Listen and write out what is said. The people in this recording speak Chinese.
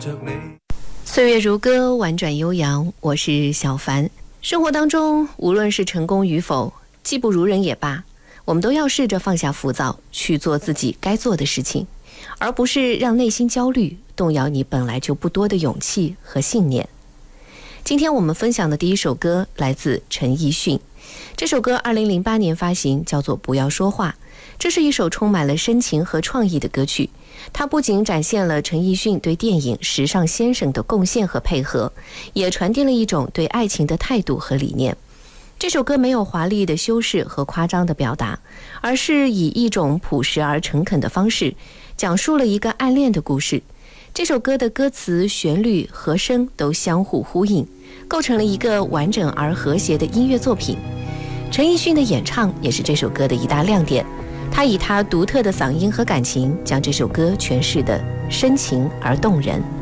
岁月如歌，婉转悠扬，我是小凡。生活当中，无论是成功与否，技不如人也罢，我们都要试着放下浮躁，去做自己该做的事情，而不是让内心焦虑动摇你本来就不多的勇气和信念。今天我们分享的第一首歌来自陈奕迅，这首歌2008年发行，叫做《不要说话》。这是一首充满了深情和创意的歌曲，它不仅展现了陈奕迅对电影《时尚先生》的贡献和配合，也传递了一种对爱情的态度和理念。这首歌没有华丽的修饰和夸张的表达，而是以一种朴实而诚恳的方式，讲述了一个暗恋的故事。这首歌的歌词、旋律、和声都相互呼应，构成了一个完整而和谐的音乐作品。陈奕迅的演唱也是这首歌的一大亮点，他以他独特的嗓音和感情，将这首歌诠释得深情而动人。